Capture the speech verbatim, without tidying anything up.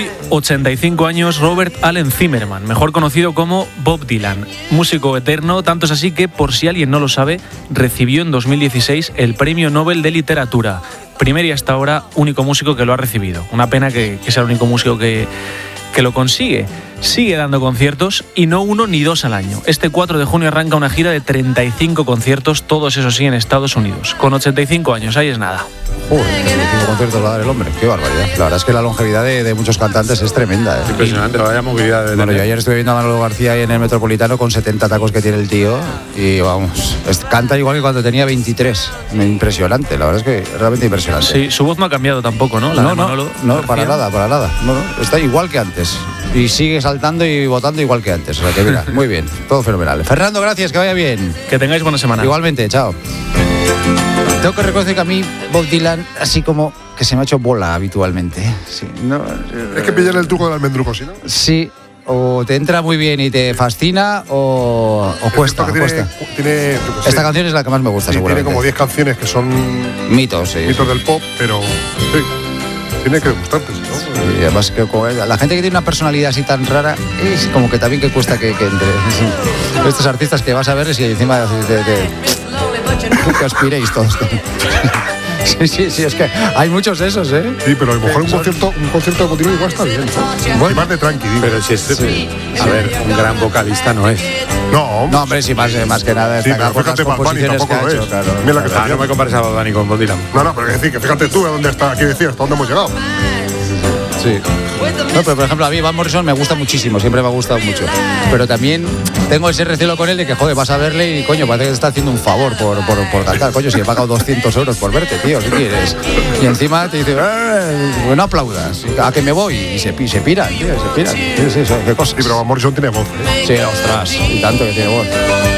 hoy ochenta y cinco años Robert Allen Zimmerman, mejor conocido como Bob Dylan, músico eterno, tanto es así que, por si alguien no lo sabe, recibió en dos mil dieciséis el Premio Nobel de Literatura. Primer y hasta ahora único músico que lo ha recibido. Una pena que, que sea el único músico que, que lo consigue. Sigue dando conciertos y no uno ni dos al año. Este cuatro de junio arranca una gira de treinta y cinco conciertos, todos esos sí en Estados Unidos. Con ochenta y cinco años, ahí es nada. Joder, ochenta y cinco conciertos va a dar el hombre, qué barbaridad. La verdad es que la longevidad de, de muchos cantantes es tremenda, ¿eh? Impresionante, vaya movilidad. De bueno, yo ayer estuve viendo a Manolo García ahí en el Metropolitano con setenta tacos que tiene el tío y vamos, es, canta igual que cuando tenía veintitrés. Impresionante, la verdad es que realmente impresionante. Sí, su voz no ha cambiado tampoco, ¿no? La no, de Manolo no, no, García. para nada, para nada. No, no, está igual que antes y sigue saltando y votando igual que antes. O sea que mira, muy bien, todo fenomenal. Fernando, gracias, que vaya bien. Que tengáis buena semana. Igualmente, chao. Tengo que reconocer que a mí Bob Dylan, así como que se me ha hecho bola habitualmente. Sí, no, es que pillar el truco del almendruco, ¿sí, no? Sí, o te entra muy bien y te fascina o, o cuesta. Tiene, cuesta. Tiene, Esta sí, canción es la que más me gusta, sí, seguramente. tiene como diez canciones que son mitos, sí, mitos sí. del pop, pero sí, tiene que gustarte, ¿no? Y además que la gente que tiene una personalidad así tan rara es como que también que cuesta que, que entre. Sí. Estos artistas que vas a verles y encima de, de, de, que aspiréis todos. Sí, sí, sí, es que hay muchos de esos, ¿eh? Sí, pero a lo mejor un concierto, un concierto de Motivos igual está bien, ¿no? Bueno, y más de tranqui, digo. Pero si este, Sí. a ver, un gran vocalista no es. No, No, hombre, sí, más, más que nada sí, destacar pero por las fíjate, Bad Bunny composiciones que tampoco ha lo hecho, es. claro. Mira la que está Ah, no me compares a Bad Bunny con Bob Dylan. No, no, pero es decir, que fíjate tú a dónde está, aquí decías, hasta dónde hemos llegado. Sí. No, pero por ejemplo, a mí Van Morrison me gusta muchísimo, siempre me ha gustado mucho. Pero también tengo ese recelo con él de que, joder, vas a verle y, coño, parece que te está haciendo un favor por, por, por cantar. Coño, si he pagado doscientos euros por verte, tío, ¿qué quieres? Y encima te dice, eh, no aplaudas, a que me voy. Y se, y se piran, tío, se piran. Sí, sí, sí, qué cosas. Sí, pero Van Morrison tiene voz, ¿eh? Sí, ostras, y tanto que tiene voz.